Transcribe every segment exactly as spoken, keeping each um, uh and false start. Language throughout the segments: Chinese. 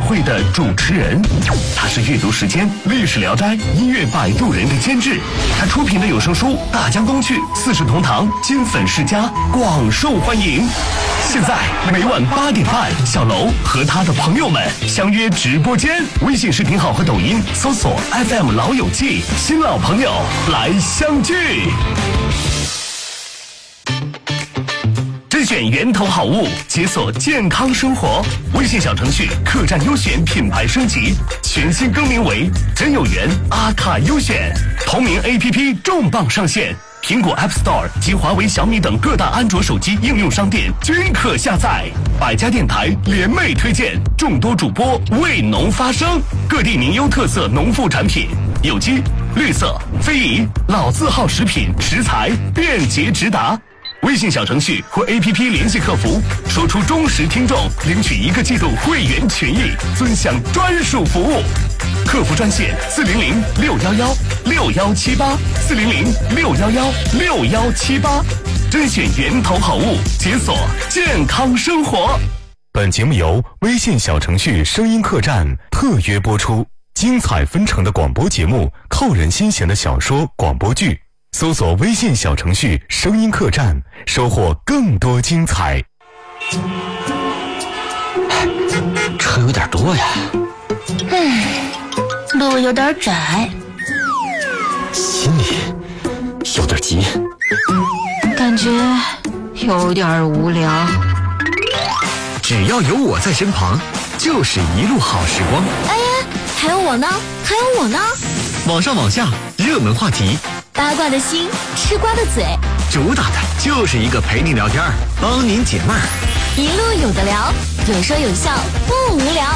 会的主持人，他是阅读时间、历史聊斋、音乐摆渡人的监制，他出品的有声书《大江东去》《四世同堂》金粉世家广受欢迎。现在每晚八点半，小楼和他的朋友们相约直播间，微信视频号和抖音搜索 F M 老友记，新老朋友来相聚。甄选源头好物，解锁健康生活。微信小程序客栈优选品牌升级，全新更名为真有缘阿卡优选。同名 A P P 重磅上线，苹果 App Store 及华为、小米等各大安卓手机应用商店均可下载。百家电台联袂推荐，众多主播为农发声，各地名优特色农副产品，有机、绿色、非遗、老字号食品食材便捷直达。微信小程序或 A P P 联系客服，说出忠实听众，领取一个季度会员权益，尊享专属服务。客服专线四零零六幺幺六幺七八四零零六幺幺六幺七八，甄选源头好物，解锁健康生活。本节目由微信小程序声音客栈特约播出，精彩纷呈的广播节目，扣人心弦的小说广播剧。搜索微信小程序声音客栈，收获更多精彩。 车有点多呀， 唉，路有点窄， 心里有点急， 感觉有点无聊。 只要有我在身旁，就是一路好时光。 哎呀，还有我呢，还有我呢。 网上网下，热门话题， 八卦的心，吃瓜的嘴， 主打的就是一个陪您聊天，帮您解闷儿， 一路有的聊，有说有笑，不无聊。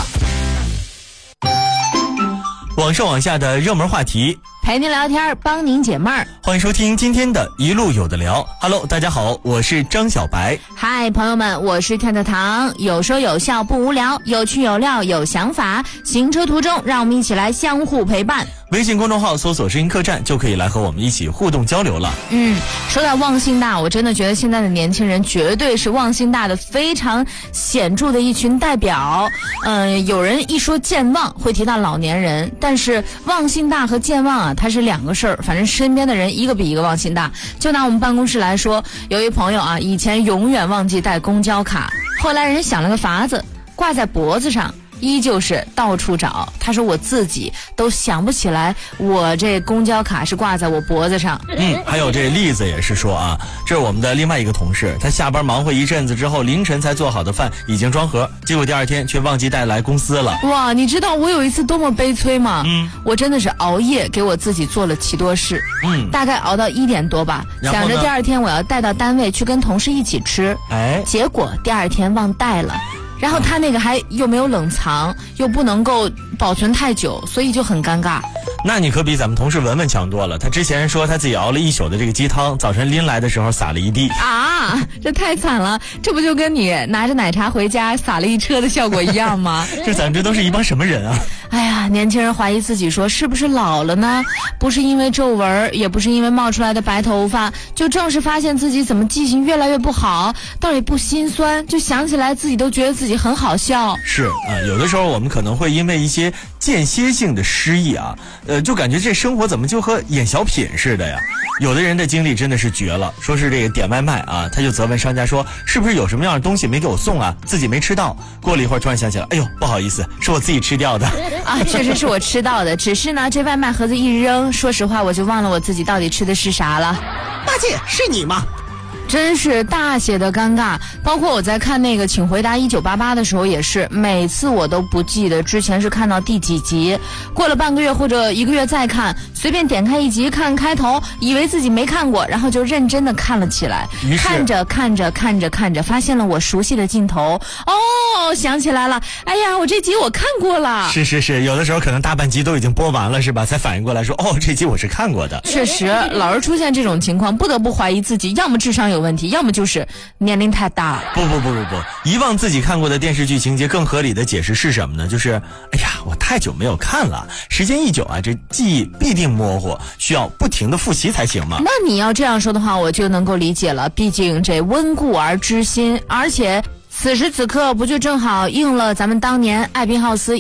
网上网下的热门话题， 陪您聊天，帮您解闷儿。 欢迎收听今天的一路有的聊。Hello， 大家好，我是张小白。 嗨，朋友们，我是跳跳糖。有说有笑不无聊，有趣有料有想法。行车途中，让我们一起来相互陪伴。 微信公众号搜索声音客栈就可以来和我们一起互动交流了。 嗯，说到忘性大，我真的觉得现在的年轻人绝对是忘性大的非常显著的一群代表。嗯、呃，有人一说健忘会提到老年人，但是忘性大和健忘啊，它是两个事儿。反正身边的人一个比一个忘性大。就拿我们办公室来说，有一朋友啊，以前永远忘记带公交卡，后来人想了个法子，挂在脖子上。依旧是到处找，他说我自己都想不起来我这公交卡是挂在我脖子上。 嗯，还有这例子也是说啊，这是我们的另外一个同事，他下班忙活一阵子之后，凌晨才做好的饭已经装盒，结果第二天却忘记带来公司了。 哇，你知道我有一次多么悲催吗？ 嗯， 我真的是熬夜给我自己做了奇多事。 嗯， 大概熬到一点多吧，想着第二天我要带到单位去跟同事一起吃。 哎， 结果第二天忘带了。然后他那个还又没有冷藏，又不能够保存太久，所以就很尴尬。 那你可比咱们同事文文强多了。他之前说他自己熬了一宿的这个鸡汤，早晨拎来的时候洒了一地啊，这太惨了！这不就跟你拿着奶茶回家洒了一车的效果一样吗？ 这咱这都是一帮什么人啊？ 哎呀，年轻人怀疑自己说是不是老了呢？不是因为皱纹，也不是因为冒出来的白头发，就正是发现自己怎么记性越来越不好，倒也不心酸，就想起来自己都觉得自己很好笑。 是啊，有的时候我们可能会因为一些间歇性的失忆啊，呃，就感觉这生活怎么就和演小品似的呀？有的人的经历真的是绝了，说是这个点外卖啊，他就责问商家说是不是有什么样的东西没给我送啊，自己没吃到。过了一会儿突然想起来，哎呦不好意思，是我自己吃掉的啊，确实是我吃到的，只是呢这外卖盒子一扔，说实话我就忘了我自己到底吃的是啥了。 大姐是你吗？ 真是大写的尴尬。包括我在看那个请回答一九八八的时候也是，每次我都不记得之前是看到第几集，过了半个月或者一个月再看，随便点开一集看开头，以为自己没看过，然后就认真的看了起来，看着看着看着看着发现了我熟悉的镜头，哦想起来了，哎呀我这集我看过了。 是是是，有的时候可能大半集都已经播完了是吧，才反应过来说哦这集我是看过的。 确实老是出现这种情况，不得不怀疑自己要么智商有问题，要么就是年龄太大了。 不不不不不，遗忘自己看过的电视剧情节更合理的解释是什么呢？就是哎呀我太久没有看了，时间一久啊这记忆必定模糊，需要不停的复习才行嘛。 那你要这样说的话我就能够理解了，毕竟这温故而知新，而且此时此刻不就正好应了咱们当年艾宾浩斯